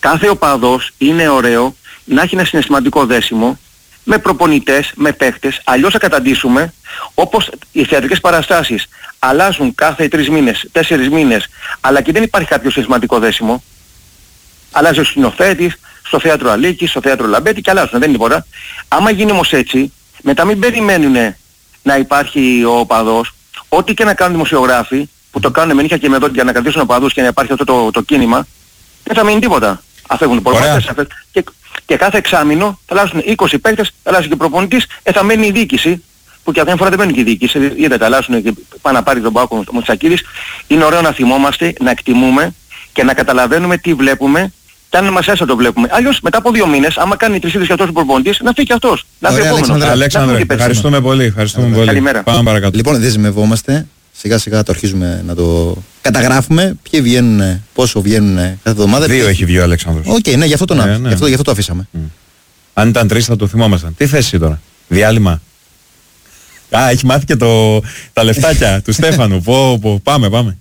κάθε οπαδός είναι ωραίο να έχει ένα συναισθηματικό δέσιμο με προπονητές, με παίχτες, αλλιώς θα καταντήσουμε όπως οι θεατρικές παραστάσεις αλλάζουν κάθε 3 μήνες, 4 μήνες, αλλά και δεν υπάρχει κάποιο συναισθηματικό δέσιμο. Αλλάζει ο σκηνοθέτης, στο θέατρο Αλίκη, στο θέατρο Λαμπέτη και αλλάζουν, δεν είναι τίποτα. Άμα γίνει όμως έτσι, μετά μην περιμένουν να υπάρχει ο οπαδός, ό,τι και να κάνουν δημοσιογράφοι, που το κάνουν με νύχια και με δόντια για να κρατήσουν οπαδούς και να υπάρχει αυτό το κίνημα, δεν θα μείνει τίποτα. Αφεύγουν προπονητές, και κάθε εξάμηνο θα αλλάζουν 20 παίκτες, θα αλλάζει και προπονητής, θα μένει η διοίκηση, που και αυτή τη φορά δεν μένει και η διοίκηση, είδατε, αλλάζουν και πάνε να πάρει τον Πάκο ο Μουτσακίδης. Είναι ωραίο να θυμόμαστε, να εκτιμούμε και να καταλαβαίνουμε τι βλέπουμε. Και αν μας έστω το βλέπουμε. Αλλιώς μετά από 2 μήνες, άμα κάνει 3 και αυτός ο προπονητής, να φύγει και αυτός. Να φύγει επόμενος. Αλέξανδρε, ευχαριστούμε πολύ. Καλημέρα. Πάμε παρακάτω. Λοιπόν, δεσμευόμαστε. Σιγά σιγά το αρχίζουμε να το καταγράφουμε. Ποιοι βγαίνουν, πόσο βγαίνουν κάθε εβδομάδα. 2 έχει βγει ο Αλέξανδρος. Οκ, ναι, γι' αυτό το αφήσαμε. Αν ήταν 3 θα το θυμόμασταν. Τι θέση τώρα, διάλειμμα? Έχει μάθει και τα λεφτάκια του Στέφανου. Πάμε.